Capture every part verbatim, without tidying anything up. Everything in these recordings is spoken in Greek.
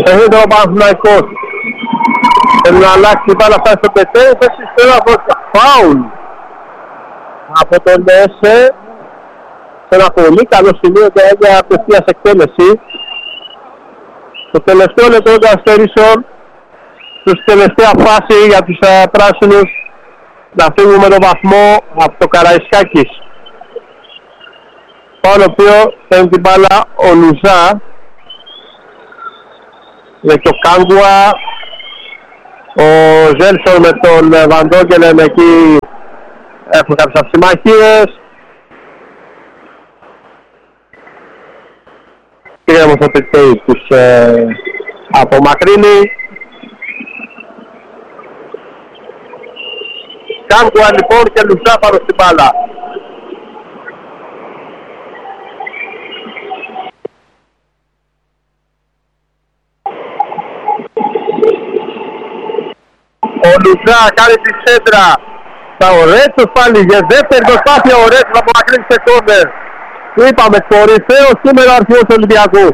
παιχνίδι ο Παναθηναϊκός. Θέλει να αλλάξει η μπάλα, φτάσει στο πετέ, πέσει στο έδαφος, φάουλ από τον Έσε σε ένα πολύ καλό σημείο και έγινε απευθείας εκτέλεση. Το τελευταίο λεπτό των αστερίσεων, στην τελευταία φάση για τους uh, πράσινους να φύγουν με τον βαθμό από το Καραϊσκάκης. Πάνω οποίο παίρνει την μπάλα ο Λουζά με το Κάγκουα, ο Ζέλσον με τον Βαντόγκελεν εκεί έχουν κάποιες συμμαχίες. Και όμως ο Πιτέι τους ε, απομακρύνει. Κάγκουα λοιπόν και Λουζά πάνω στην μπάλα. Ο Λουζά κάνει τη σέντρα. Τα ο Ρέτσος πάλι για δεύτερη προσπάθεια, ο Ρέτσος να απομακρύνει σε κόρνερ. Είπαμε κορυφαίος σήμερα αρχηγός του Ολυμπιακού.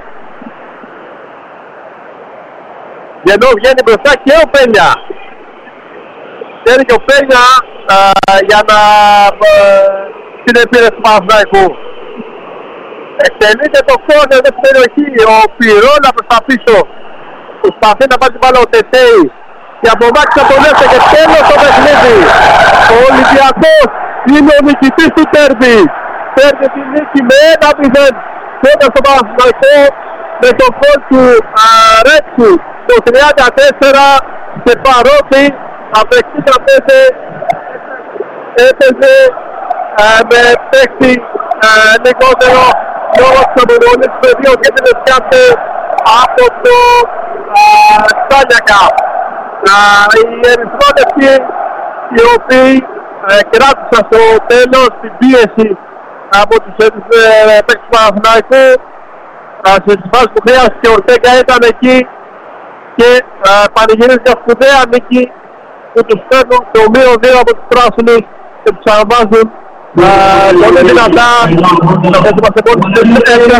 Και ενώ βγαίνει μπροστά και ο Πένια. Ξέρει και ο Πένια α, για να στην επίρρεση του Παναθηναϊκού. Εκτελείται το κόρνερ στην περιοχή. Ο Πυρώνα προς τα πίσω. Προσπαθεί να πάρει την μπάλα ο Τεσέη. Και απομάκρυνε τον Έσε και τέλος το παιχνίδι. Ο Ολυμπιακός είναι ο νικητής του τέρμπι. Παίρνει τη νίκη με ένα μηδέν κοντά στο Παναθηναϊκό με το γκολ του Ρέτσου το τριάντα τέσσερα και παρότι από εξήντα πέντε έπαιζε με παίκτη λιγότερο λόγω της αποβολής του πεδίου και την εσκάφτε από το Στάνιακα. Οι ερυθρόλεπτοι οι οποίοι κράτησαν στο τέλος την πίεση από τους παίκτες του Παναθηναϊκού στις φάσεις που χρειάστηκε ο Ορτέγκα ήταν εκεί και πανηγυρίζει σπουδαία νίκη που τους φέρνουν το μείον δύο από τους πράσινους και τους αναβάζουν πολύ δυνατά έτσι μας επόμενοι στην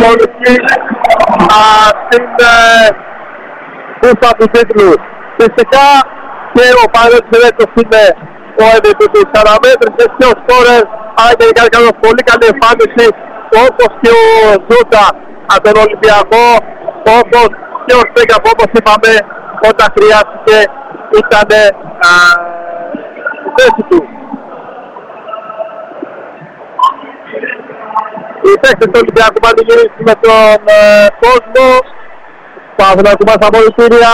κούρσα του τίτλου. Φυσικά και ο Παναγιώτης Ρέτσος είναι ο εμ βι πι της αναμέτρησης και ο σκόρερ, αλλά και κάνει κάνει πολύ καλή εμφάνιση όπως και ο Ζούτα από τον Ολυμπιακό, όπως και ο Στέγκα που όπως είπαμε όταν χρειάστηκε ήταν στη θέση του. Οι παίκτες του Ολυμπιακού πανηγυρίζουν με τον ε, κόσμο, Παναθηναϊκού μας απολυτήρια.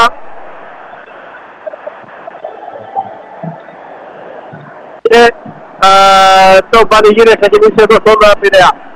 Και ε, το πανηγύρι θα ξεκινήσει εδώ στον Πειραιά.